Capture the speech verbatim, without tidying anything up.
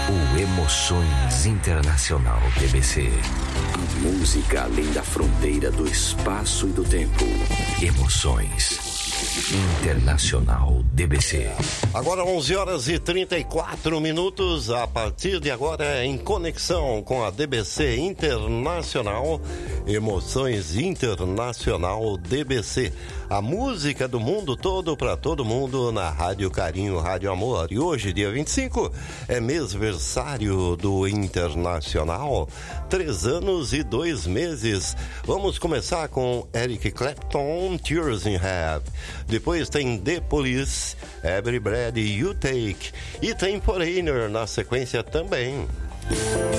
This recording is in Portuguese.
O Emoções Internacional D B C. A música além da fronteira do espaço e do tempo. Emoções Internacional D B C. Agora onze horas e trinta e quatro minutos. A partir de agora, em conexão com a D B C Internacional, Emoções Internacional D B C. A música do mundo todo para todo mundo na Rádio Carinho, Rádio Amor. E hoje, dia vinte e cinco, é mêsversário do Internacional. Três anos e dois meses. Vamos começar com Eric Clapton, Tears in Heaven. Depois tem The Police, Every Breath You Take. E tem Foreigner na sequência também.